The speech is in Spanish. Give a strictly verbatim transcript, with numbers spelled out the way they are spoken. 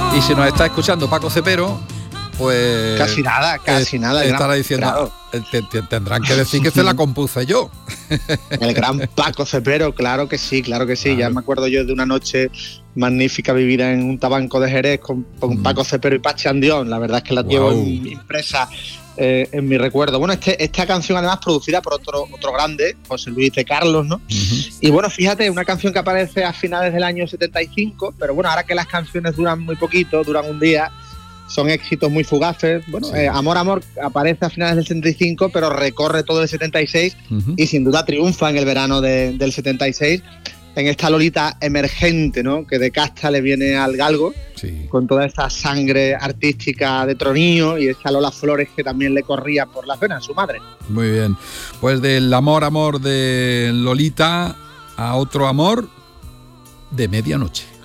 Y si nos está escuchando Paco Cepero, pues... Casi nada, casi eh, nada. Estará diciendo, claro. te, te, tendrán que decir que se la compuse yo. El gran Paco Cepero, claro que sí, claro que sí. Claro. Ya me acuerdo yo de una noche magnífica vivida en un tabanco de Jerez con, con mm. Paco Cepero y Pachi Andión. La verdad es que la wow. llevo impresa eh, en mi recuerdo. Bueno, este, esta canción además producida por otro, otro grande, José Luis de Carlos, ¿no? Uh-huh. Y bueno, fíjate, una canción que aparece a finales del año setenta y cinco, pero bueno, ahora que las canciones duran muy poquito, duran un día, son éxitos muy fugaces. Bueno, sí. eh, Amor, Amor aparece a finales del setenta y cinco, pero recorre todo el setenta y seis uh-huh. y sin duda triunfa en el verano de, del setenta y seis en esta Lolita emergente, ¿no? Que de casta le viene al galgo, sí. con toda esa sangre artística de Tronío y esa Lola Flores que también le corría por las venas, su madre. Muy bien, pues del Amor, Amor de Lolita a otro amor de medianoche.